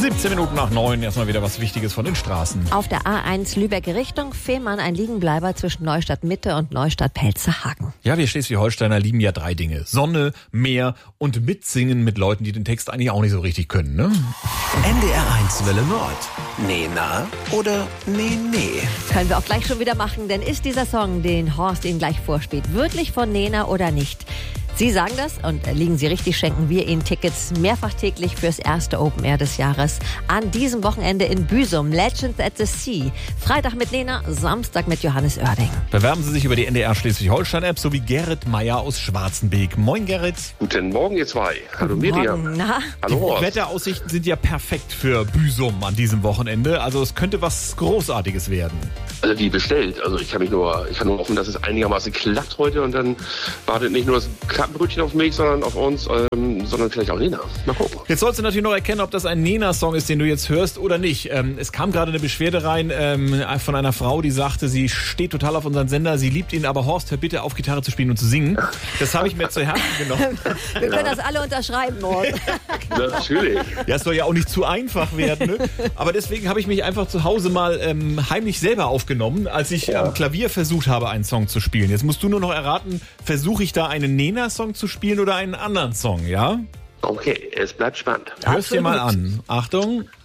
17 Minuten nach 9. Erstmal wieder was Wichtiges von den Straßen. Auf der A1 Lübeck Richtung Fehmarn ein Liegenbleiber zwischen Neustadt Mitte und Neustadt Pelzerhagen. Ja, wir Schleswig-Holsteiner lieben ja 3 Dinge. Sonne, Meer und Mitsingen mit Leuten, die den Text eigentlich auch nicht so richtig können, ne? NDR 1 Welle Nord. Nee, na oder nee, nee. Können wir auch gleich schon wieder machen, denn ist dieser Song, den Horst Ihnen gleich vorspielt, wirklich von Nena oder nicht? Sie sagen das und liegen Sie richtig, schenken wir Ihnen Tickets mehrfach täglich fürs erste Open Air des Jahres an diesem Wochenende in Büsum. Legends at the Sea. Freitag mit Lena, Samstag mit Johannes Oerding. Bewerben Sie sich über die NDR Schleswig-Holstein-App sowie Gerrit Meier aus Schwarzenbeek. Moin Gerrit. Guten Morgen, ihr zwei. Hallo Miriam. Na? Hallo Horst. Die Wetteraussichten sind ja perfekt für Büsum an diesem Wochenende. Also es könnte was Großartiges werden. Also wie bestellt. Also ich kann nur hoffen, dass es einigermaßen klappt heute und dann wartet nicht nur das Krabbenbrötchen auf mich, sondern auf uns, sondern vielleicht auch Lena. Mal gucken. Jetzt sollst du natürlich noch erkennen, ob das ein Nena-Song ist, den du jetzt hörst oder nicht. Es kam gerade eine Beschwerde rein von einer Frau, die sagte, sie steht total auf unseren Sender, sie liebt ihn, aber Horst, hör bitte auf, Gitarre zu spielen und zu singen. Das habe ich mir zu Herzen genommen. Wir können das alle unterschreiben, Horst. Natürlich. Ja, es soll ja auch nicht zu einfach werden, ne? Aber deswegen habe ich mich einfach zu Hause mal heimlich selber aufgenommen, als ich am Klavier versucht habe, einen Song zu spielen. Jetzt musst du nur noch erraten, versuche ich da einen Nena-Song zu spielen oder einen anderen Song, ja? Okay, es bleibt spannend. Hörst dir mal an. Achtung.